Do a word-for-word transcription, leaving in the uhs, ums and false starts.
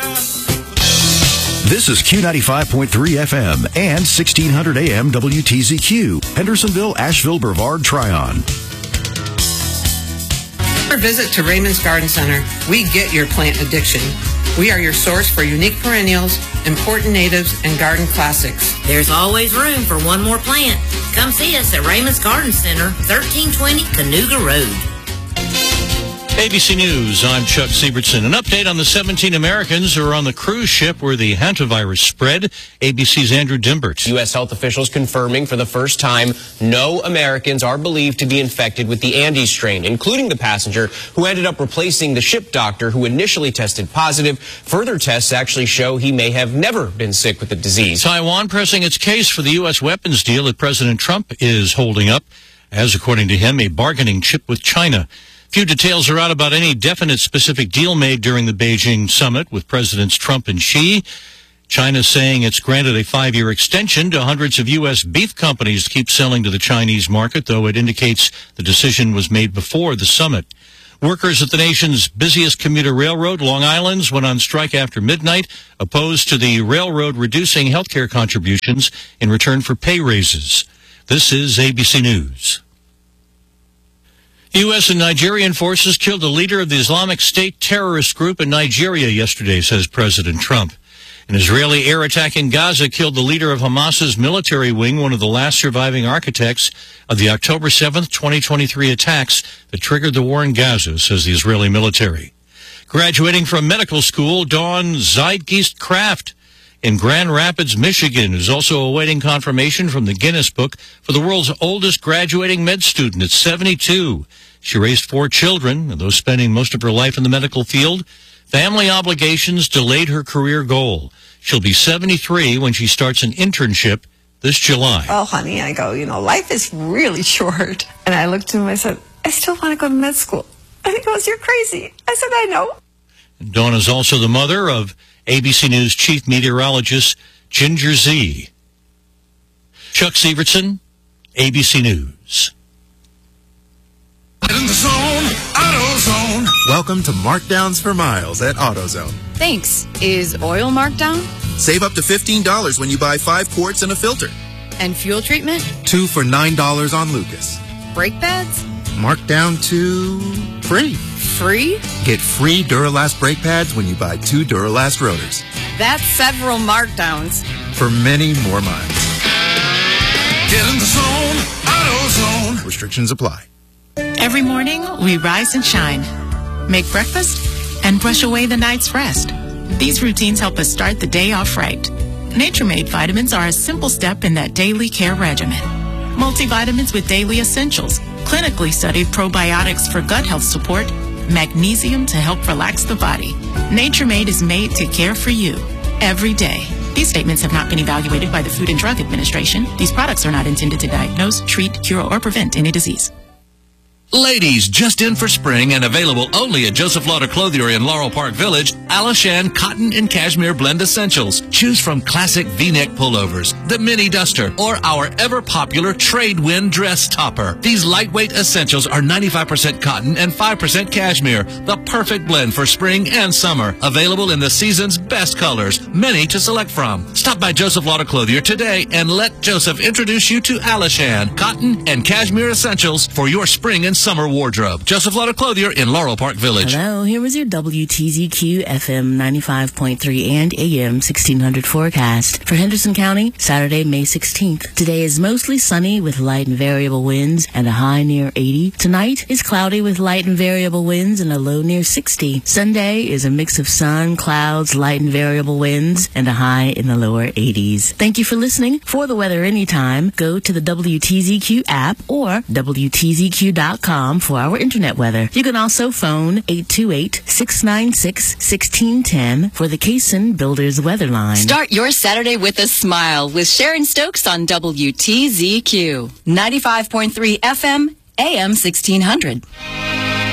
This is Q ninety-five point three F M and sixteen hundred A M W T Z Q, Hendersonville, Asheville, Brevard, Tryon. Our visit to Raymond's Garden Center, we get your plant addiction. We are your source for unique perennials, important natives, and garden classics. There's always room for one more plant. Come see us at Raymond's Garden Center, thirteen twenty Canoga Road. A B C News, I'm Chuck Siebertson. An update on the seventeen Americans who are on the cruise ship where the hantavirus spread. A B C's Andrew Dimbert. U S health officials confirming for the first time no Americans are believed to be infected with the Andes strain, including the passenger who ended up replacing the ship doctor who initially tested positive. Further tests actually show he may have never been sick with the disease. Taiwan pressing its case for the U S weapons deal that President Trump is holding up, as, according to him, a bargaining chip with China. Few details are out about any definite specific deal made during the Beijing summit with Presidents Trump and Xi. China saying it's granted a five-year extension to hundreds of U S beef companies to keep selling to the Chinese market, though it indicates the decision was made before the summit. Workers at the nation's busiest commuter railroad, Long Island's, went on strike after midnight, opposed to the railroad reducing health care contributions in return for pay raises. This is A B C News. U S and Nigerian forces killed the leader of the Islamic State terrorist group in Nigeria yesterday, says President Trump. An Israeli air attack in Gaza killed the leader of Hamas's military wing, one of the last surviving architects of the October seventh, twenty twenty-three attacks that triggered the war in Gaza, says the Israeli military. Graduating from medical school, Dawn Zeitgeist Kraft in Grand Rapids, Michigan, is also awaiting confirmation from the Guinness Book for the world's oldest graduating med student at seventy-two. She raised four children, and though spending most of her life in the medical field, family obligations delayed her career goal. She'll be seventy-three when she starts an internship this July. Oh, honey, I go, you know, life is really short. And I looked at him and I said, I still want to go to med school. And he goes, you're crazy. I said, I know. Dawn is also the mother of A B C News chief meteorologist Ginger Z. Chuck Sievertson, A B C News. In the zone, AutoZone. Welcome to Markdowns for Miles at AutoZone. Thanks. Is oil marked down? Save up to fifteen dollars when you buy five quarts and a filter. And fuel treatment? Two for nine dollars on Lucas. Brake pads? Marked down to free. Free? Get free Duralast brake pads when you buy two Duralast rotors. That's several markdowns. For many more miles. Get in the zone, AutoZone. Restrictions apply. Every morning, we rise and shine, make breakfast, and brush away the night's rest. These routines help us start the day off right. Nature-Made vitamins are a simple step in that daily care regimen. Multivitamins with daily essentials, clinically studied probiotics for gut health support, magnesium to help relax the body. Nature-Made is made to care for you every day. These statements have not been evaluated by the Food and Drug Administration. These products are not intended to diagnose, treat, cure, or prevent any disease. Ladies, just in for spring and available only at Joseph Lauder Clothier in Laurel Park Village, Alishan Cotton and Cashmere Blend Essentials. Choose from classic V-neck pullovers, the mini duster, or our ever-popular Trade Wind dress topper. These lightweight essentials are ninety-five percent cotton and five percent cashmere, the perfect blend for spring and summer. Available in the season's best colors, many to select from. Stop by Joseph Lauder Clothier today and let Joseph introduce you to Alishan Cotton and Cashmere Essentials for your spring and summer wardrobe. Joseph Lauder Clothier in Laurel Park Village. Hello, here was your W T Z Q F M ninety-five point three and A M sixteen hundred forecast for Henderson County, Saturday, May sixteenth. Today is mostly sunny with light and variable winds and a high near eighty. Tonight is cloudy with light and variable winds and a low near sixty. Sunday is a mix of sun, clouds, light and variable winds, and a high in the lower eighties. Thank you for listening. For the weather anytime, go to the W T Z Q app or W T Z Q dot com for our internet weather. You can also phone eight two eight, six nine six, one six one zero for the Kaysen Builders Weather Line. Start your Saturday with a smile with Sharon Stokes on W T Z Q. ninety-five point three F M, A M sixteen hundred.